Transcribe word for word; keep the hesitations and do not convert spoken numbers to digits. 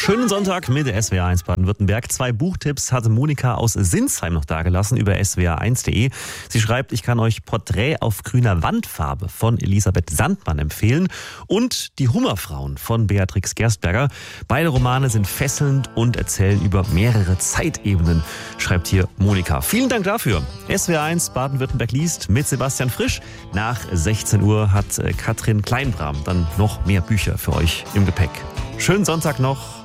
Schönen Sonntag mit der S W R eins Baden-Württemberg. Zwei Buchtipps hatte Monika aus Sinsheim noch dagelassen über S W R eins punkt de. Sie schreibt, ich kann euch Porträt auf grüner Wandfarbe von Elisabeth Sandmann empfehlen und Die Hummerfrauen von Beatrix Gerstberger. Beide Romane sind fesselnd und erzählen über mehrere Zeitebenen, schreibt hier Monika. Vielen Dank dafür. S W R eins Baden-Württemberg liest mit Sebastian Frisch. Nach sechzehn Uhr hat Katrin Kleinbram dann noch mehr Bücher für euch im Gepäck. Schönen Sonntag noch.